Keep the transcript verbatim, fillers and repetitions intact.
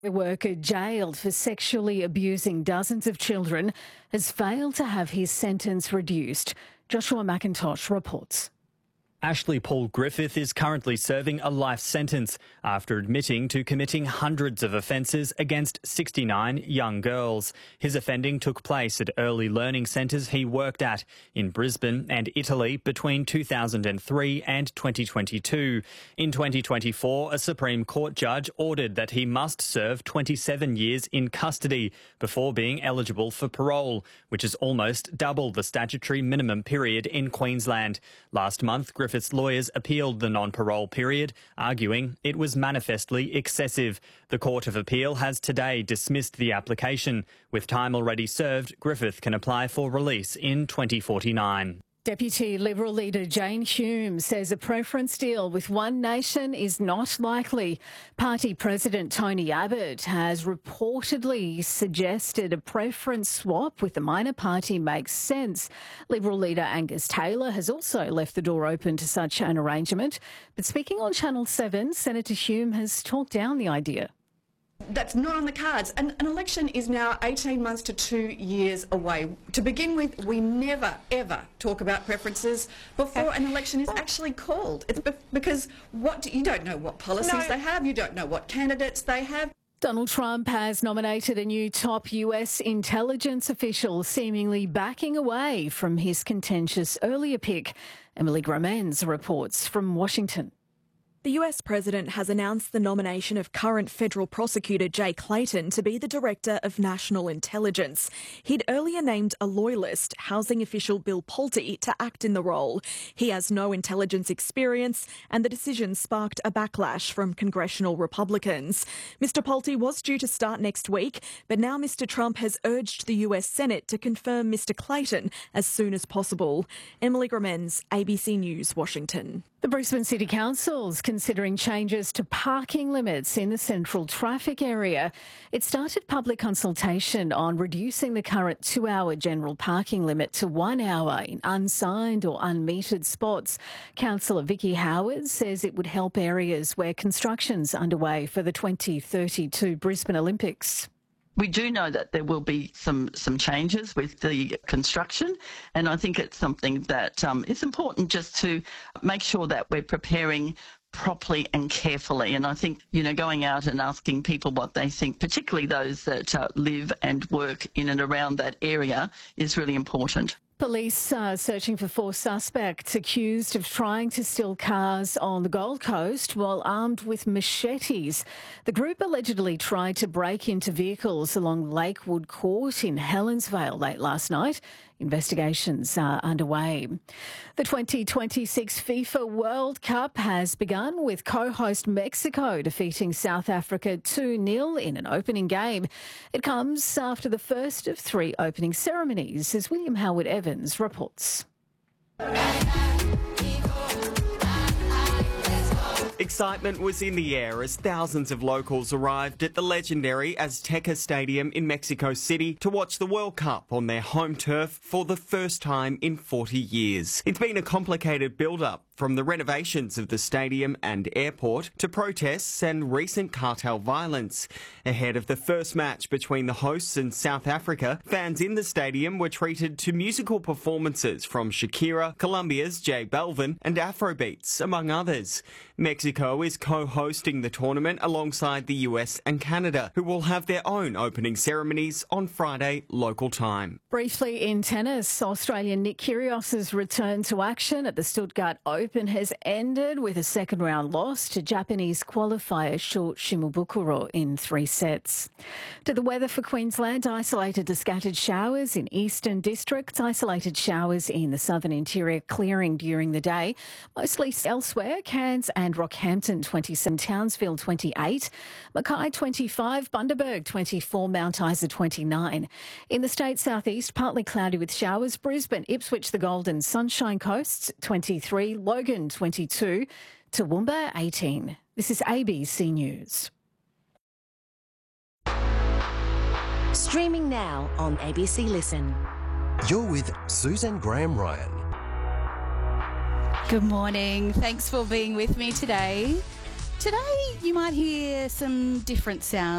A worker jailed for sexually abusing dozens of children has failed to have his sentence reduced. Joshua McIntosh reports. Ashley Paul Griffith is currently serving a life sentence after admitting to committing hundreds of offences against sixty-nine young girls. His offending took place at early learning centres he worked at in Brisbane and Italy between two thousand three and twenty twenty-two. In twenty twenty-four, a Supreme Court judge ordered that he must serve twenty-seven years in custody before being eligible for parole, which is almost double the statutory minimum period in Queensland. Last month, Griffith Griffith's lawyers appealed the non-parole period, arguing it was manifestly excessive. The Court of Appeal has today dismissed the application. With time already served, Griffith can apply for release in twenty forty-nine. Deputy Liberal leader Jane Hume says a preference deal with One Nation is not likely. Party President Tony Abbott has reportedly suggested a preference swap with the minor party makes sense. Liberal leader Angus Taylor has also left the door open to such an arrangement. But speaking on Channel seven, Senator Hume has talked down the idea. That's not on the cards. An, an election is now eighteen months to two years away. To begin with, we never, ever talk about preferences before an election is actually called. It's be because what do, you don't know what policies no. they have, you don't know what candidates they have. Donald Trump has nominated a new top U S intelligence official, seemingly backing away from his contentious earlier pick. Emily Gromens reports from Washington. The U S president has announced the nomination of current federal prosecutor Jay Clayton to be the director of national intelligence. He'd earlier named a loyalist, housing official Bill Pulte, to act in the role. He has no intelligence experience, and the decision sparked a backlash from congressional Republicans. Mister Pulte was due to start next week, but now Mister Trump has urged the U S Senate to confirm Mister Clayton as soon as possible. Emily Gromens, A B C News, Washington. The Brisbane City Council's considering changes to parking limits in the central traffic area. It started public consultation on reducing the current two-hour general parking limit to one hour in unsigned or unmetered spots. Councillor Vicky Howard says it would help areas where construction's underway for the twenty thirty-two Brisbane Olympics. We do know that there will be some, some changes with the construction, and I think it's something that um, is important just to make sure that we're preparing properly and carefully. And I think, you know, going out and asking people what they think, particularly those that uh, live and work in and around that area, is really important. Police are searching for four suspects accused of trying to steal cars on the Gold Coast while armed with machetes. The group allegedly tried to break into vehicles along Lakewood Court in Helensvale late last night. Investigations are underway. The twenty twenty-six FIFA World Cup has begun with co-host Mexico defeating South Africa two nil in an opening game. It comes after the first of three opening ceremonies, as William Howard Evans reports. Excitement was in the air as thousands of locals arrived at the legendary Azteca Stadium in Mexico City to watch the World Cup on their home turf for the first time in forty years. It's been a complicated build-up, from the renovations of the stadium and airport to protests and recent cartel violence. Ahead of the first match between the hosts and South Africa, fans in the stadium were treated to musical performances from Shakira, Colombia's J Balvin and Afrobeats, among others. Mexico is co-hosting the tournament alongside the U S and Canada, who will have their own opening ceremonies on Friday local time. Briefly in tennis, Australian Nick Kyrgios's return to action at the Stuttgart Open has ended with a second round loss to Japanese qualifier Sho Shimabukuro in three sets. To the weather for Queensland, isolated to scattered showers in eastern districts, isolated showers in the southern interior clearing during the day. Mostly elsewhere, Cairns and Rockhampton twenty-seven, Townsville twenty-eight, Mackay twenty-five, Bundaberg twenty-four, Mount Isa twenty-nine. In the state southeast, partly cloudy with showers, Brisbane, Ipswich, the Golden Sunshine Coast twenty-three, Logan twenty-two, Toowoomba eighteen. This is A B C News. Streaming now on A B C Listen. You're with Susan Graham Ryan. Good morning. Thanks for being with me today. Today you might hear some different sounds.